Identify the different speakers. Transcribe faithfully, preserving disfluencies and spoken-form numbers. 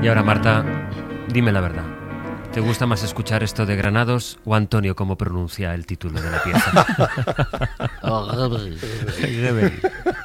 Speaker 1: Y ahora, Marta, dime la verdad. ¿Te gusta más escuchar esto de Granados o Antonio cómo pronuncia el título de la pieza?